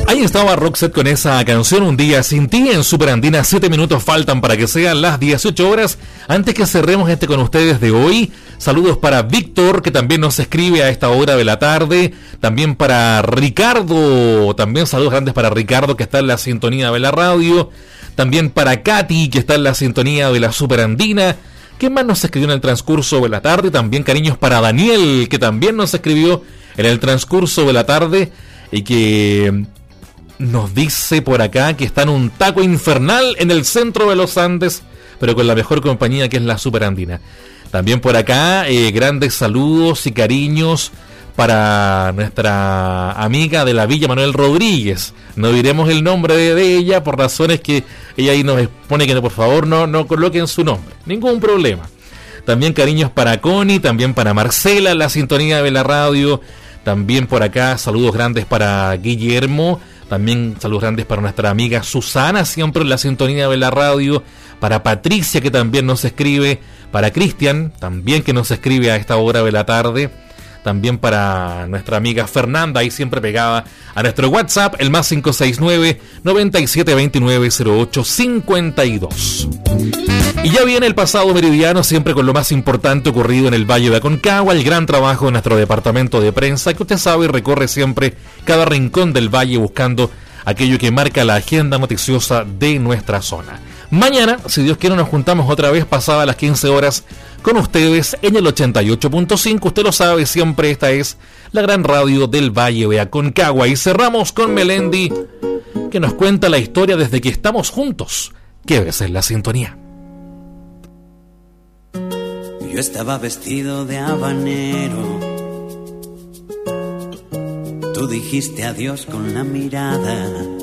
Ahí estaba Roxette con esa canción, Un Día Sin Ti, en Super Andina. 7 minutos faltan para que sean las 18 horas. Antes que cerremos con ustedes de hoy, saludos para Víctor, que también nos escribe a esta hora de la tarde. También para Ricardo, también saludos grandes para Ricardo, que está en la sintonía de la radio. También para Katy, que está en la sintonía de la Super Andina. ¿Quién más nos escribió en el transcurso de la tarde? También cariños para Daniel, que también nos escribió en el transcurso de la tarde y que nos dice por acá que está en un taco infernal en el centro de los Andes, pero con la mejor compañía, que es la Super Andina. También por acá, grandes saludos y cariños para nuestra amiga de la Villa, Manuel Rodríguez. No diremos el nombre de ella por razones que ella ahí nos expone que por favor no coloquen su nombre. Ningún problema. También cariños para Connie, también para Marcela, la sintonía de la radio. También por acá, saludos grandes para Guillermo. También saludos grandes para nuestra amiga Susana, siempre en la sintonía de la radio. Para Patricia, que también nos escribe. Para Cristian, también que nos escribe a esta hora de la tarde. También para nuestra amiga Fernanda, ahí siempre pegada a nuestro WhatsApp, el más 569-9729-0852. Y ya viene el pasado meridiano, siempre con lo más importante ocurrido en el Valle de Aconcagua, el gran trabajo de nuestro departamento de prensa, que usted sabe recorre siempre cada rincón del valle buscando aquello que marca la agenda noticiosa de nuestra zona. Mañana, si Dios quiere, nos juntamos otra vez pasadas las 15 horas con ustedes en el 88.5. Usted lo sabe, siempre esta es la gran radio del Valle de Aconcagua. Y cerramos con Melendi, que nos cuenta la historia desde que estamos juntos. ¿Qué ves en la sintonía? Yo estaba vestido de habanero. Tú dijiste adiós con la mirada.